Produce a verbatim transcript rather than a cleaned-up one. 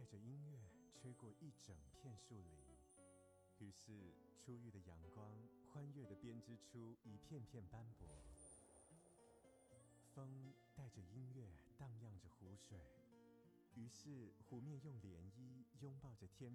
着音乐吹过一整片树林，于是初遇的阳光欢悦地编织出一片片斑驳。风带着音乐荡漾着湖水，于是湖面用涟漪拥抱着天